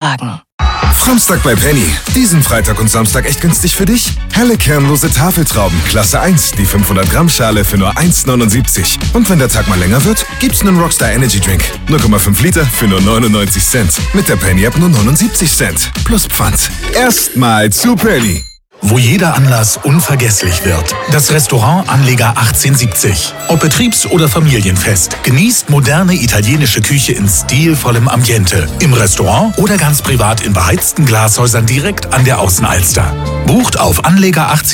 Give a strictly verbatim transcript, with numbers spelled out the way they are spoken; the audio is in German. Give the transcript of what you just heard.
Volkswagen. Framstag bei Penny. Diesen Freitag und Samstag echt günstig für dich? Helle kernlose Tafeltrauben, Klasse eins, die fünfhundert Gramm Schale für nur eins neunundsiebzig. Und wenn der Tag mal länger wird, gibt's einen Rockstar Energy Drink. null Komma fünf Liter für nur neunundneunzig Cent. Mit der Penny App nur neunundsiebzig Cent. Plus Pfand. Erstmal zu Penny. Wo jeder Anlass unvergesslich wird. Das Restaurant Anleger achtzehnhundertsiebzig. Ob Betriebs- oder Familienfest. Genießt moderne italienische Küche in stilvollem Ambiente. Im Restaurant oder ganz privat in beheizten Glashäusern direkt an der Außenalster. Bucht auf Anleger achtzehn